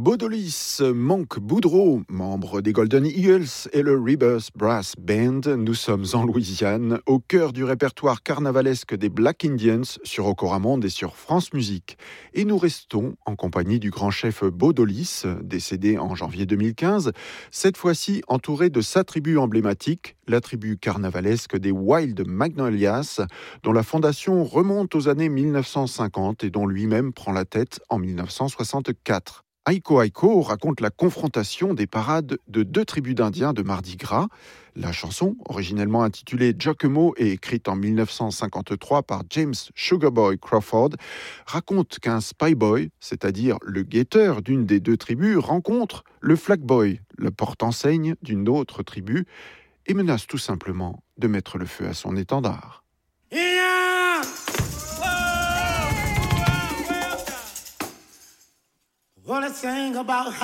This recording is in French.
Bodolis, Monk Boudreau, membre des Golden Eagles et le Rebirth Brass Band, nous sommes en Louisiane, au cœur du répertoire carnavalesque des Black Indians sur Ocoramonde et sur France Musique. Et nous restons en compagnie du grand chef Bodolis, décédé en janvier 2015, cette fois-ci entouré de sa tribu emblématique, la tribu carnavalesque des Wild Magnolias, dont la fondation remonte aux années 1950 et dont lui-même prend la tête en 1964. Aiko Aiko raconte la confrontation des parades de deux tribus d'Indiens de Mardi Gras. La chanson, originellement intitulée Jockemo et écrite en 1953 par James Sugarboy Crawford, raconte qu'un spyboy, c'est-à-dire le guetteur d'une des deux tribus, rencontre le flagboy, le porte-enseigne d'une autre tribu, et menace tout simplement de mettre le feu à son étendard. Wanna sing about